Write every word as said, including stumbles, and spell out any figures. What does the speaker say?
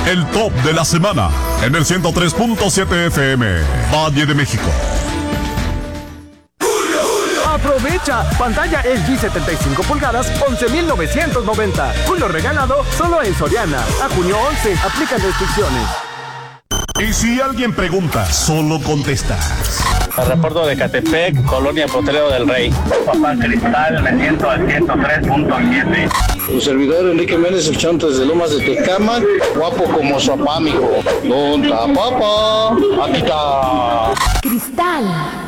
el top de la semana en el ciento tres punto siete F M, Valle de México. Aprovecha, pantalla L G setenta y cinco pulgadas, once mil novecientos noventa. Julio regalado solo en Soriana. A junio once, aplican restricciones. Y si alguien pregunta, solo contestas. El reporto de Catepec, Colonia Potrero del Rey. Papá Cristal, me siento al ciento tres punto siete. Tu servidor Enrique Méndez, el Chanto desde Lomas de Tecámac, guapo como su papá, mijo. ¿Dónde está papá? Aquí está. Cristal